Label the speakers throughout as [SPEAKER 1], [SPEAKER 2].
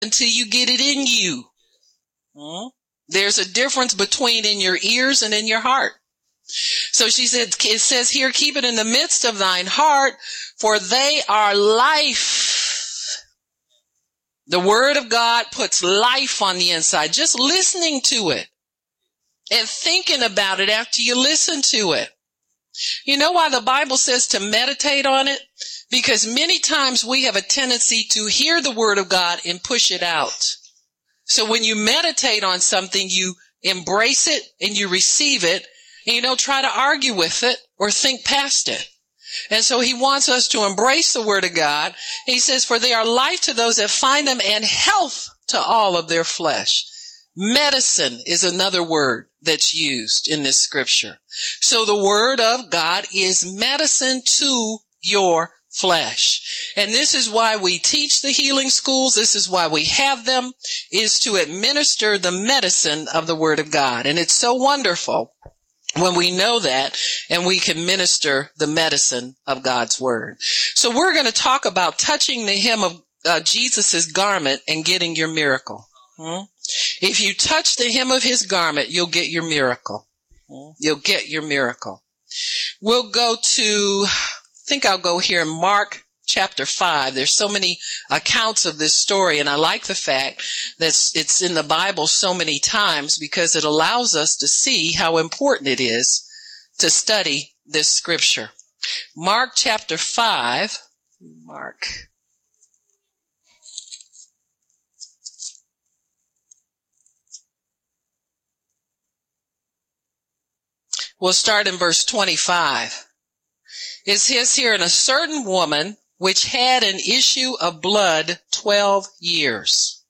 [SPEAKER 1] until you get it in you. There's a difference between in your ears and in your heart. So she said, it says here, keep it in the midst of thine heart, for they are life. The word of God puts life on the inside. Just listening to it and thinking about it after you listen to it. You know why the Bible says to meditate on it? Because many times we have a tendency to hear the word of God and push it out. So when you meditate on something, you embrace it and you receive it, and you don't try to argue with it or think past it. And so he wants us to embrace the word of God. He says, for they are life to those that find them and health to all of their flesh. Medicine is another word that's used in this scripture. So the word of God is medicine to your flesh. And this is why we teach the healing schools. This is why we have them, is to administer the medicine of the word of God. And it's so wonderful when we know that and we can minister the medicine of God's word. So we're going to talk about touching the hem of Jesus's garment and getting your miracle. If you touch the hem of his garment, you'll get your miracle. You'll get your miracle. We'll go to, I think I'll go here in Mark chapter 5. There's so many accounts of this story, and I like the fact that it's in the Bible so many times because it allows us to see how important it is to study this scripture. Mark chapter 5. We'll start in verse 25. It says here, and a certain woman which had an issue of blood 12 years,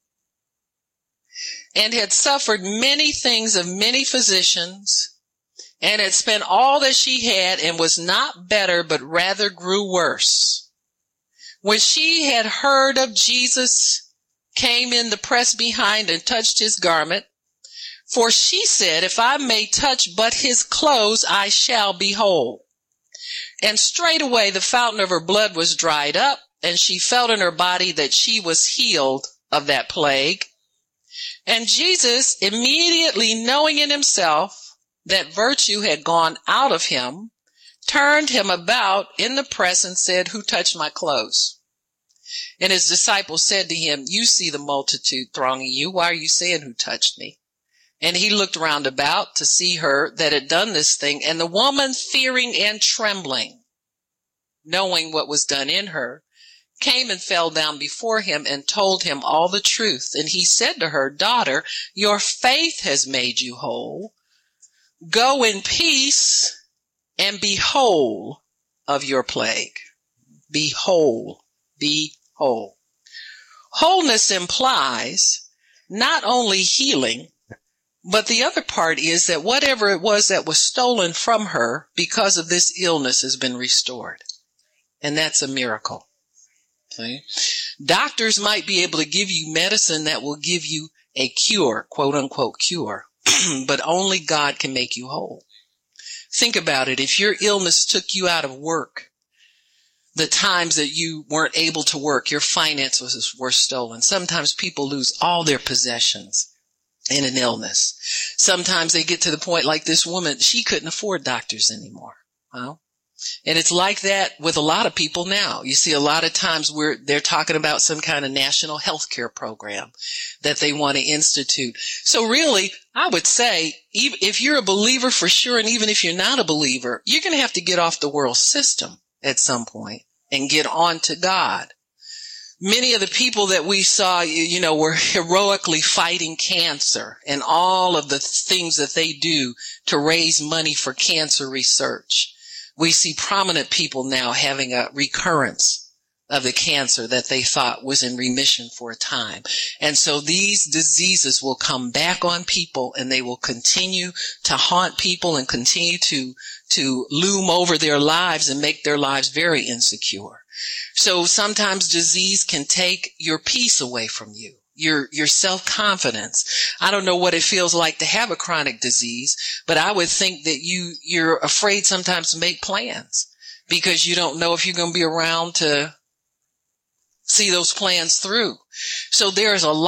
[SPEAKER 1] and had suffered many things of many physicians, and had spent all that she had, and was not better, but rather grew worse. When she had heard of Jesus, came in the press behind and touched his garment. For she said, if I may touch but his clothes, I shall be whole. And straightway the fountain of her blood was dried up, and she felt in her body that she was healed of that plague. And Jesus, immediately knowing in himself that virtue had gone out of him, turned him about in the press and said, who touched my clothes? And his disciples said to him, you see the multitude thronging you. Why are you saying, who touched me? And he looked round about to see her that had done this thing. And the woman, fearing and trembling, knowing what was done in her, came and fell down before him and told him all the truth. And he said to her, daughter, your faith has made you whole. Go in peace and be whole of your plague. Be whole. Be whole. Wholeness implies not only healing, but the other part is that whatever it was that was stolen from her because of this illness has been restored. And that's a miracle. Okay? Doctors might be able to give you medicine that will give you a cure, quote unquote cure, but only God can make you whole. Think about it. If your illness took you out of work, the times that you weren't able to work, your finances were stolen. Sometimes people lose all their possessions in an illness. Sometimes they get to the point like this woman, she couldn't afford doctors anymore. Well, and it's like that with a lot of people now. You see a lot of times where they're talking about some kind of national health care program that they want to institute. So really, I would say, even if you're a believer for sure, and even if you're not a believer, you're going to have to get off the world system at some point and get on to God. Many of the people that we saw, were heroically fighting cancer and all of the things that they do to raise money for cancer research. We see prominent people now having a recurrence of the cancer that they thought was in remission for a time. And so these diseases will come back on people, and they will continue to haunt people and continue to loom over their lives and make their lives very insecure. So sometimes disease can take your peace away from you, your self-confidence. I don't know what it feels like to have a chronic disease, but I would think that you're afraid sometimes to make plans because you don't know if you're going to be around to see those plans through. So there's a lot